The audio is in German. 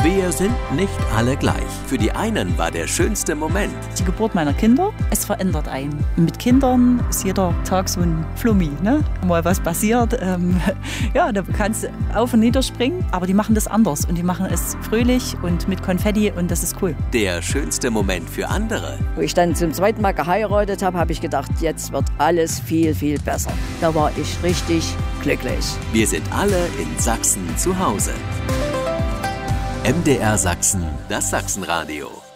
Wir sind nicht alle gleich. Für die einen war der schönste Moment Die Geburt meiner Kinder, es verändert einen. Mit Kindern ist jeder Tag so ein Flummi, ne? Mal was passiert, ja, da kannst du auf und nieder springen, aber die machen das anders und die machen es fröhlich und mit Konfetti und das ist cool. der schönste Moment für andere. Wo ich dann zum zweiten Mal geheiratet habe, habe ich gedacht, jetzt wird alles viel, viel besser. Da war ich richtig glücklich. Wir sind alle in Sachsen zu Hause. MDR Sachsen, das Sachsenradio.